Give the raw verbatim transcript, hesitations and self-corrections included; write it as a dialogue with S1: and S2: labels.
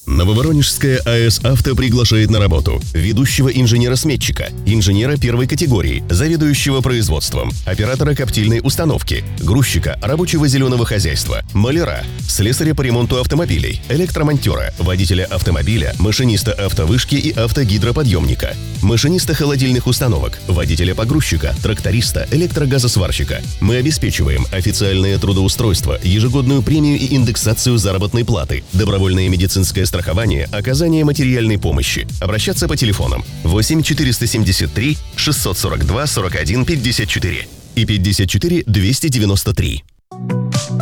S1: Нововоронежская АЭС «Авто» приглашает на работу ведущего инженера-сметчика, инженера первой категории, заведующего производством, оператора коптильной установки, грузчика рабочего зеленого хозяйства, маляра, слесаря по ремонту автомобилей, электромонтера, водителя автомобиля, машиниста автовышки и автогидроподъемника, машиниста холодильных установок, водителя погрузчика, тракториста, электрогазосварщика. Мы обеспечиваем официальное трудоустройство, ежегодную премию и индексацию заработной платы, добровольное медицинское страхование, оказание материальной помощи. Обращаться по телефонам восемь четыреста семьдесят три шестьсот сорок два сорок один пятьдесят четыре и пятьдесят четыре двести девяносто три.